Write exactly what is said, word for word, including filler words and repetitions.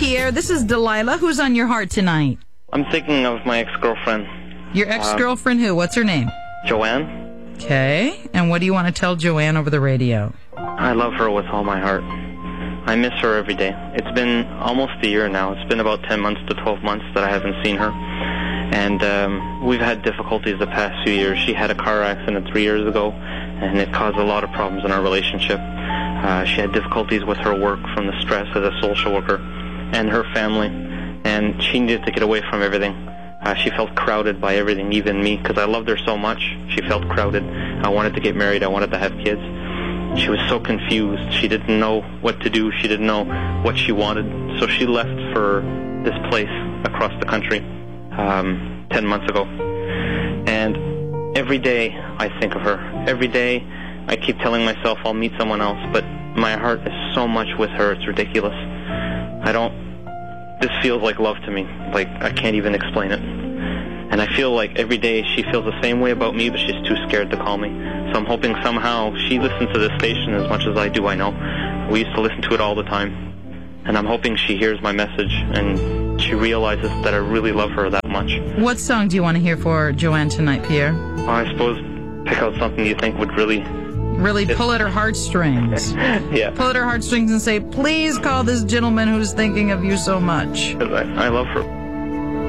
Pierre. This is Delilah. Who's on your heart tonight? I'm thinking of my ex-girlfriend. Your ex-girlfriend who? What's her name? Joanne. Okay. And what do you want to tell Joanne over the radio? I love her with all my heart. I miss her every day. It's been almost a year now. It's been about ten months to twelve months that I haven't seen her. And um, we've had difficulties the past few years. She had a car accident three years ago, and it caused a lot of problems in our relationship. Uh, she had difficulties with her work from the stress as a social worker and her family, and she needed to get away from everything. Uh, she felt crowded by everything, even me, because I loved her so much. She felt crowded. I wanted to get married. I wanted to have kids. She was so confused. She didn't know what to do. She didn't know what she wanted. So she left for this place across the country um, ten months ago. And every day I think of her. Every day I keep telling myself I'll meet someone else, but my heart is so much with her, it's ridiculous. I don't... This feels like love to me. Like, I can't even explain it. And I feel like every day she feels the same way about me, but she's too scared to call me. So I'm hoping somehow she listens to this station as much as I do, I know. We used to listen to it all the time. And I'm hoping she hears my message and she realizes that I really love her that much. What song do you want to hear for Joanne tonight, Pierre? Well, I suppose pick out something you think would really... Really pull at her heartstrings. Yeah. Pull at her heartstrings and say, please call this gentleman who's thinking of you so much. I, I love her.